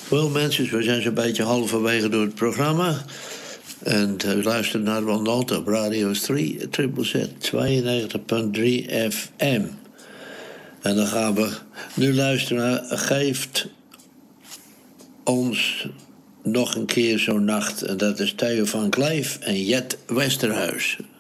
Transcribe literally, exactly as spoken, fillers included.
Wel mensen, we zijn zo'n beetje halverwege door het programma. En u luistert naar Ronald op Radio drie, Z Z Z, tweeënnegentig komma drie F M. En dan gaan we nu luisteren naar Geeft ons nog een keer zo'n nacht. En dat is Theo van Kleef en Jet Westerhuis.